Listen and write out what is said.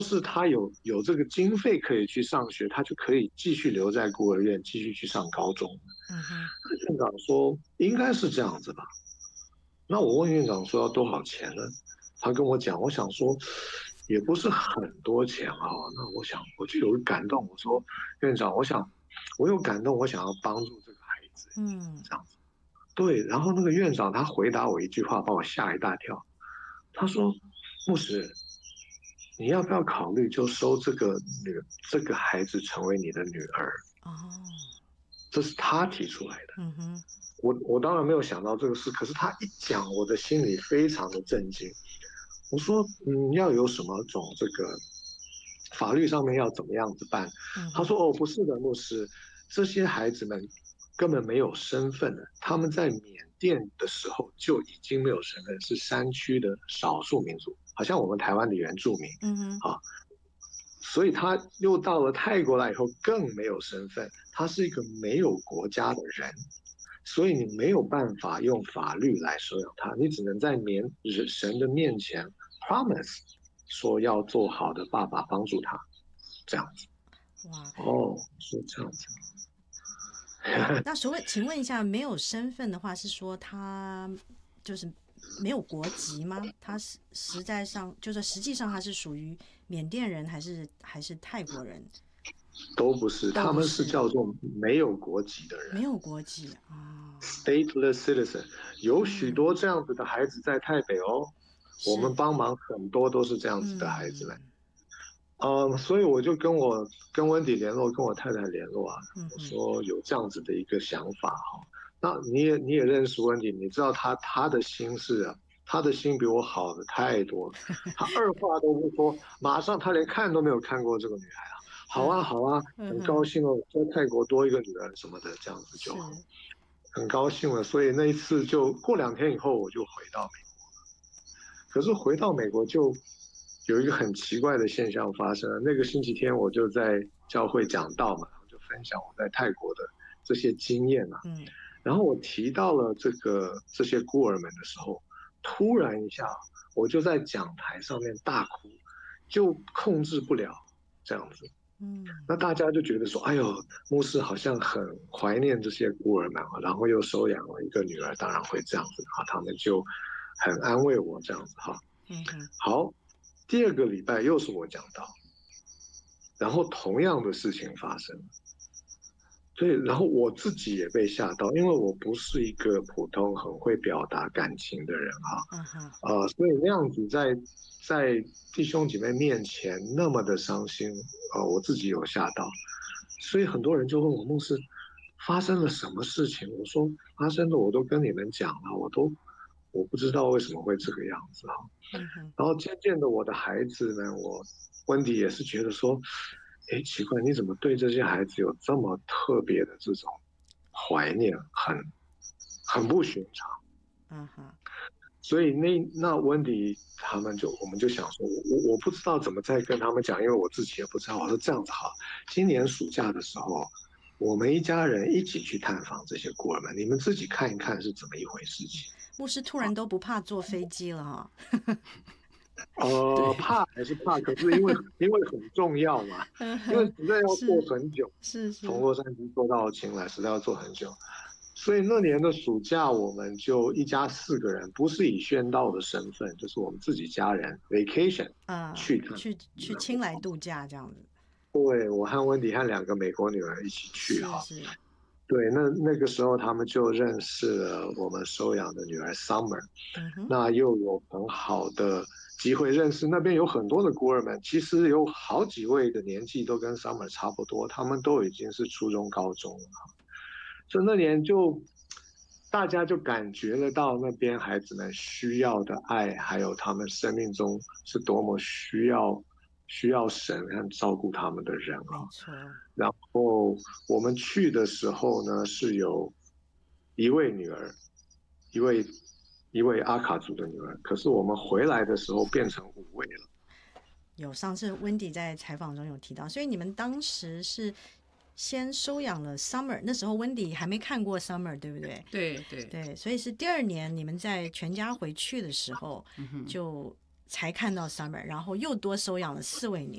是他有这个经费可以去上学，他就可以继续留在孤儿院，继续去上高中。 嗯哼， 院长说应该是这样子吧。那我问院长说要多少钱呢？他跟我讲，我想说也不是很多钱啊。那我想我就有感动，我说院长，我有感动，我想要帮助这个孩子， 嗯， 这样子。对，然后那个院长他回答我一句话，把我吓一大跳。他说：牧师，你要不要考虑就收这个孩子成为你的女儿？ 哦， 这是他提出来的。 嗯哼， 我当然没有想到这个事，可是他一讲，我的心里非常的震惊。我说，要有什么种这个法律上面要怎么样子办？ 嗯哼， 他说，哦，不是的，牧师，这些孩子们根本没有身份的，他们在缅甸的时候就已经没有身份，是山区的少数民族，好像我们台湾的原住民嗯哼， 啊。所以他又到了泰国来以后更没有身份，他是一个没有国家的人，所以你没有办法用法律来收养他，你只能在神的面前 promise 说要做好的爸爸帮助他，这样子。 哇， 哦，是这样子。 那请问一下，没有身份的话，是说他就是没有国籍吗？他实在上就是实际上他是属于缅甸人还是泰国人？ 都不是， 都他们是不是， 叫做没有国籍的人没有国籍啊。 （stateless citizen）。有许嗯多这样子的孩子在台北哦，我们是， 帮忙很多都是这样子的孩子们。 嗯所以我就跟温迪联络，跟我太太联络啊，我嗯哼， 说有这样子的一个想法哈。那你也认识温迪，你知道他的心是啊，他的心比我好的太多了。他二话都不说，马上他连看都没有看过这个女孩啊。好啊嗯好啊，很高嗯哼， 兴哦，在泰国多一个女儿什么的，这样子就好， 是， 很高兴了。所以那一次就过2天以后我就回到美国。可是回到美国就有一个很奇怪的现象发生了。那个星期天我就在教会讲道嘛，然后就分享我在泰国的这些经验嘛。 嗯然后我提到了这些孤儿们的时候，突然一下我就在讲台上面大哭，就控制不了这样子。 嗯那大家就觉得说，哎呦，牧师好像很怀念这些孤儿们啊，然后又收养了一个女儿，当然会这样子哈，他们就很安慰我这样子哈。 嗯哼， 好，第二个礼拜又是我讲到，然后同样的事情发生了。对，然后我自己也被吓到，因为我不是一个普通很会表达感情的人哈。 嗯哼， 所以那样子在弟兄姐妹面前那么的伤心，我自己有吓到，所以很多人就问我牧师发生了什么事情，我说发生的我都跟你们讲了，我不知道为什么会这个样子哈。 嗯哼， 然后渐渐的，我的孩子呢，温迪也是觉得说，哎，奇怪，你怎么对这些孩子有这么特别的这种怀念，很不寻常。 嗯哼， 所以那温迪他们我们就想说，我不知道怎么再跟他们讲，因为我自己也不知道。我说这样子好，今年暑假的时候，我们一家人一起去探访这些孤儿们，你们自己看一看是怎么一回事情。 牧师突然都不怕坐飞机了哈。 对， 怕还是怕，可是因为很重要嘛，因为嗯哼， 实在要坐是很久，从是是， 洛杉矶坐到青来，实在要坐很久。所以那年的暑假，我们就一家4个人，不是以宣道的身份，就是我们自己家人 vacation 去探去青来度假这样子。 对，我和温迪和2个美国女儿一起去哈。 是是， 对，那个时候他们就认识了我们收养的女儿 Summer， 嗯哼， 那又有很好的机会认识那边有很多的孤儿们，其实有好几位的年纪都跟 Summer 差不多，他们都已经是初中、高中了。所以那年就大家就感觉得到那边孩子们需要的爱，还有他们生命中是多么需要神和照顾他们的人啊。 没错， 然后我们去的时候呢，是有一位女儿，一位一位阿卡族的女儿，可是我们回来的时候变成5位了。 有上次温迪在采访中有提到，所以你们当时是先收养了 Summer，那时候温迪还没看过 Summer，对不对？ 对对， 对，所以是第二年你们在全家回去的时候，就才看到 Summer，然后又多收养了4位女